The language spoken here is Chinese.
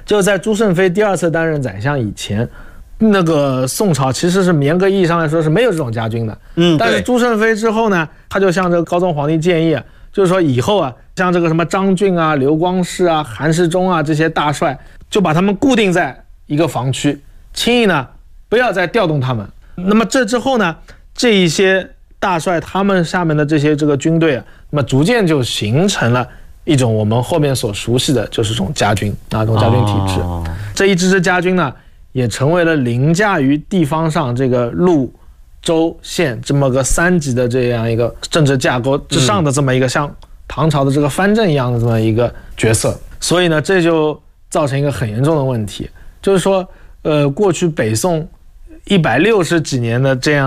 就在朱胜非第2次担任宰相以前，那个宋朝其实是严格意义上来说是没有这种家军的。但是朱胜非之后呢，他就向这个高宗皇帝建议，就是说以后啊，像这个什么张俊啊、刘光世啊、韩世忠啊这些大帅，就把他们固定在一个防区，轻易呢不要再调动他们。那么这之后呢，这一些大帅他们下面的这个军队啊，那么逐渐就形成了一种我们后面所熟悉的就是这种家军啊，这种家军体制。这一支家军呢，也成为了凌驾于地方上这个路、州、县这么个3级的这样一个政治架构之上的这么一个像唐朝的这个藩镇一样的这么一个角色。所以呢，这就造成一个很严重的问题，就是说，过去北宋160几年的这样